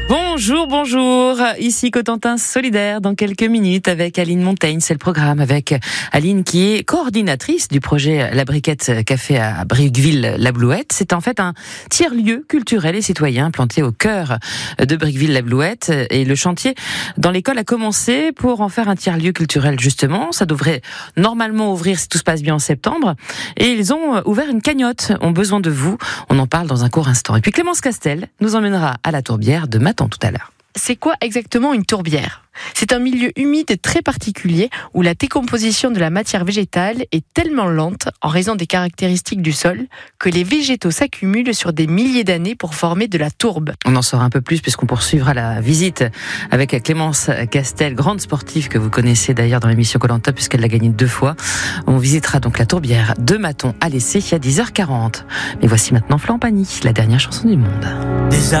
Bonjour, ici Cotentin Solidaire dans quelques minutes avec Aline Montaigne, c'est le programme avec Aline qui est coordinatrice du projet La Briquette Café à Briqueville-la-Blouette. C'est en fait un tiers-lieu culturel et citoyen planté au cœur de Briqueville-la-Blouette et le chantier dans l'école a commencé pour en faire un tiers-lieu culturel justement. Ça devrait normalement ouvrir si tout se passe bien en septembre et ils ont ouvert une cagnotte, ont besoin de vous. On en parle dans un court instant. Et puis Clémence Castel nous emmènera à la tourbière de Maton tout à l'heure. C'est quoi exactement une tourbière ? C'est un milieu humide très particulier où la décomposition de la matière végétale est tellement lente en raison des caractéristiques du sol que les végétaux s'accumulent sur des milliers d'années pour former de la tourbe. On en saura un peu plus puisqu'on poursuivra la visite avec Clémence Castel, grande sportive que vous connaissez d'ailleurs dans l'émission Koh-Lanta puisqu'elle l'a gagnée 2 fois. On visitera donc la tourbière de Maton à l'essai à 10h40. Mais voici maintenant Flampagny, la dernière chanson du monde.